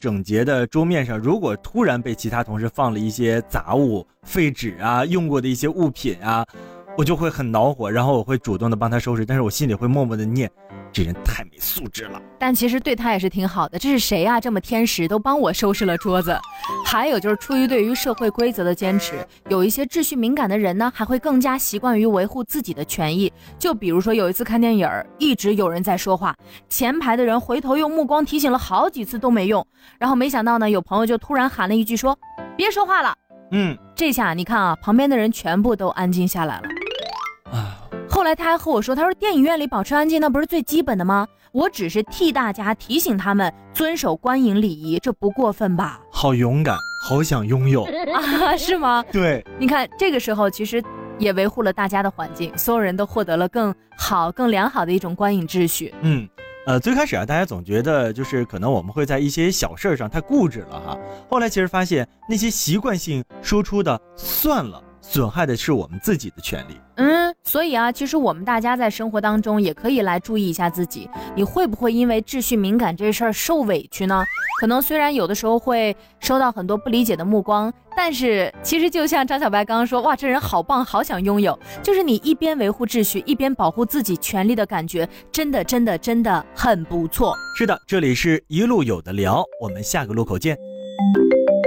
整洁的桌面上，如果突然被其他同事放了一些杂物、废纸啊、用过的一些物品啊，我就会很恼火，然后我会主动的帮他收拾，但是我心里会默默的念，这人太没素质了。 但其实对他也是挺好的，这是谁啊？这么天使，都帮我收拾了桌子。还有就是出于对于社会规则的坚持，有一些秩序敏感的人呢，还会更加习惯于维护自己的权益。就比如说有一次看电影，一直有人在说话，前排的人回头用目光提醒了好几次都没用，然后没想到呢，有朋友就突然喊了一句说，别说话了。这下你看啊，旁边的人全部都安静下来了。后来他还和我说，他说电影院里保持安静那不是最基本的吗？我只是替大家提醒他们遵守观影礼仪，这不过分吧？ 好勇敢，好想拥有啊，是吗？ 对， 你看这个时候其实也维护了大家的环境，所有人都获得了更好更良好的一种观影秩序。 最开始啊，大家总觉得就是可能我们会在一些小事上太固执了哈，后来其实发现那些习惯性说出的算了，损害的是我们自己的权利。 所以啊，其实我们大家在生活当中也可以来注意一下自己，你会不会因为秩序敏感这事儿受委屈呢？可能虽然有的时候会收到很多不理解的目光，但是其实就像张小白刚刚说，哇，这人好棒，好想拥有，就是你一边维护秩序，一边保护自己权利的感觉，真的很不错。 是的，这里是一路有的聊，我们下个路口见。